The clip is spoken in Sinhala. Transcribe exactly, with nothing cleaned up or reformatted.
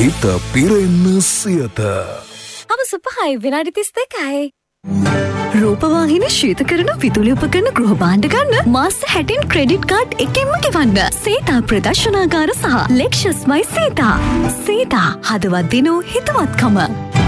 හිත පිරෙන්න සියත. හවස පහයි විනාඩි තිස් දෙකයි. රූපවාහිනී ශීතකරණ විදුලි උපකරණ ගෘහ භාණ්ඩ ගන්න මාස හැටෙන් ක්‍රෙඩිට් කාඩ් එකෙන්ම ගෙවන්න. සීතා ප්‍රදර්ශනාගාර සහ ලෙක්ෂස් මයි සීතා. සීතා හදවත් දිනූ හිතවත්කම.